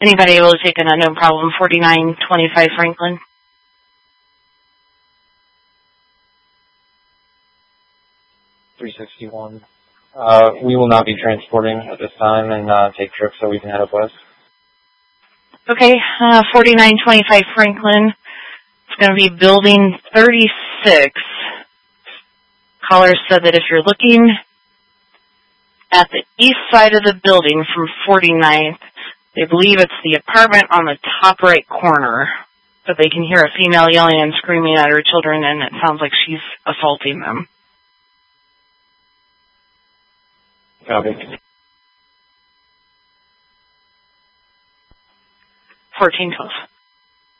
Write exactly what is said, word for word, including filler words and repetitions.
Anybody able to take an unknown problem, forty-nine twenty-five Franklin? three sixty-one. Uh, we will not be transporting at this time and uh, take trips so we can head up west. Okay, uh, forty-nine twenty-five Franklin. It's going to be building thirty-six. Caller said that if you're looking at the east side of the building from forty-ninth, they believe it's the apartment on the top right corner, but they can hear a female yelling and screaming at her children, and it sounds like she's assaulting them. Copy. fourteen twelve.